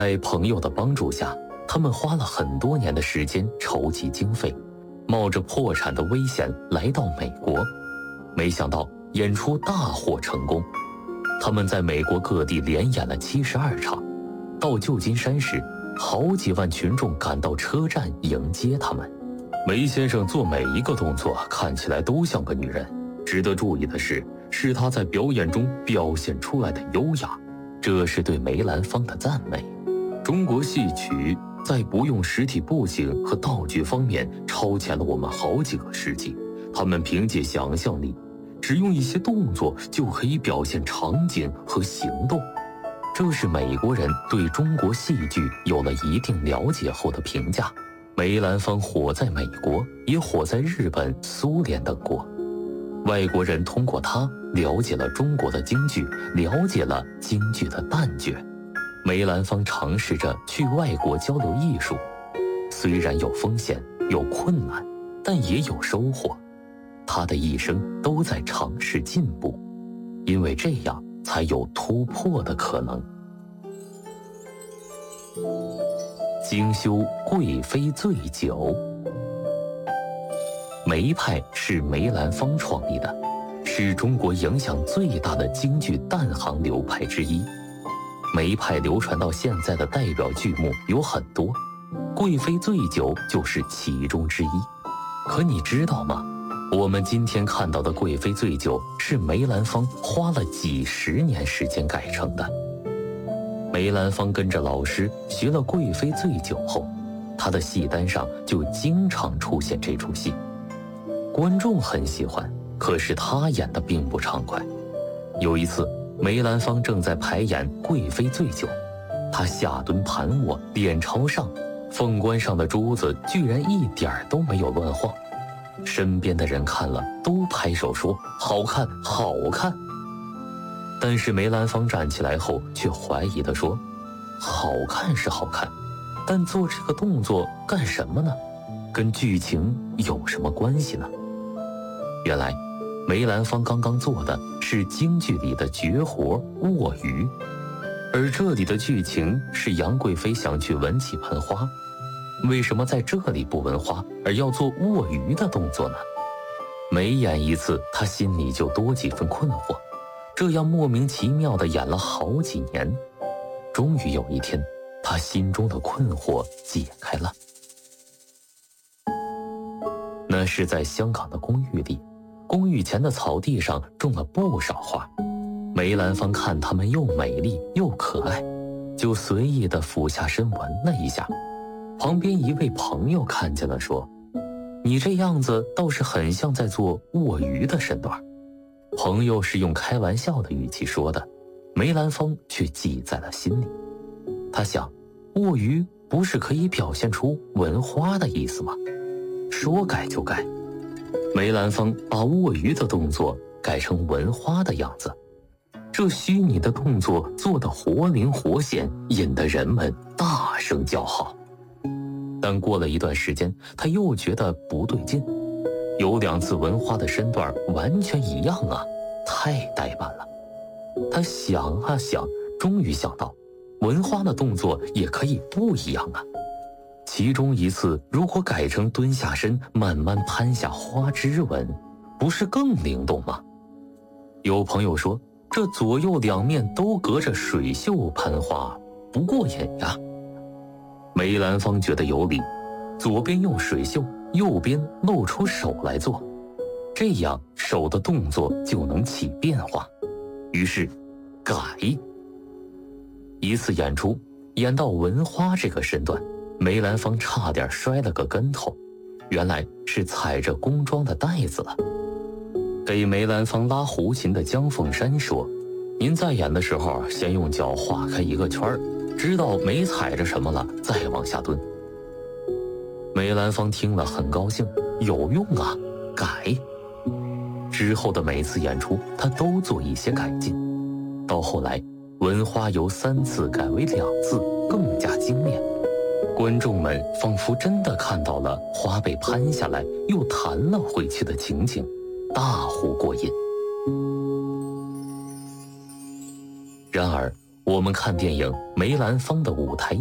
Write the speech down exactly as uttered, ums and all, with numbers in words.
在朋友的帮助下，他们花了很多年的时间筹集经费，冒着破产的危险来到美国。没想到演出大获成功，他们在美国各地连演了七十二场。到旧金山时，好几万群众赶到车站迎接他们。梅先生做每一个动作看起来都像个女人。值得注意的是，是他在表演中表现出来的优雅，这是对梅兰芳的赞美。中国戏曲在不用实体布景和道具方面超前了我们好几个世纪，他们凭借想象力，只用一些动作就可以表现场景和行动。这是美国人对中国戏剧有了一定了解后的评价。梅兰芳火在美国，也火在日本、苏联等国。外国人通过他了解了中国的京剧，了解了京剧的旦角。梅兰芳尝试着去外国交流艺术，虽然有风险，有困难，但也有收获。他的一生都在尝试进步，因为这样才有突破的可能。精修贵妃醉酒。梅派是梅兰芳创立的，是中国影响最大的京剧旦行流派之一。梅派流传到现在的代表剧目有很多，《贵妃醉酒》就是其中之一。可你知道吗？我们今天看到的《贵妃醉酒》是梅兰芳花了几十年时间改成的。梅兰芳跟着老师学了《贵妃醉酒》后，他的戏单上就经常出现这出戏，观众很喜欢，可是他演得并不畅快。有一次，梅兰芳正在排演《贵妃醉酒》，他下蹲盘卧，脸朝上，凤冠上的珠子居然一点都没有乱晃。身边的人看了都拍手说好看好看。但是梅兰芳站起来后却怀疑地说，好看是好看，但做这个动作干什么呢？跟剧情有什么关系呢？原来梅兰芳刚刚做的是京剧里的绝活卧鱼，而这里的剧情是杨贵妃想去闻起盆花，为什么在这里不闻花，而要做卧鱼的动作呢？每演一次，他心里就多几分困惑，这样莫名其妙地演了好几年。终于有一天，他心中的困惑解开了。那是在香港的公寓里，公寓前的草地上种了不少花。梅兰芳看它们又美丽又可爱，就随意地俯下身闻了一下。旁边一位朋友看见了，说，你这样子倒是很像在做卧鱼的身段。朋友是用开玩笑的语气说的，梅兰芳却记在了心里。他想，卧鱼不是可以表现出闻花的意思吗？说改就改，梅兰芳把卧鱼的动作改成闻花的样子，这虚拟的动作做得活灵活现，引得人们大声叫好。但过了一段时间，他又觉得不对劲，有两次闻花的身段完全一样啊，太呆板了。他想啊想，终于想到，闻花的动作也可以不一样啊。其中一次如果改成蹲下身，慢慢攀下花枝闻，不是更灵动吗？有朋友说，这左右两面都隔着水袖攀花，不过瘾呀。梅兰芳觉得有理，左边用水袖，右边露出手来做，这样手的动作就能起变化。于是改。一次演出演到闻花这个身段，梅兰芳差点摔了个跟头，原来是踩着工装的带子了。给梅兰芳拉胡琴的姜凤山说，您在演的时候先用脚画开一个圈，知道没踩着什么了再往下蹲。梅兰芳听了很高兴，有用啊，改。之后的每次演出他都做一些改进，到后来闻花由三次改为两次，更加精炼。观众们仿佛真的看到了花被攀下来又弹了回去的情景，大呼过瘾。然而我们看电影《梅兰芳的舞台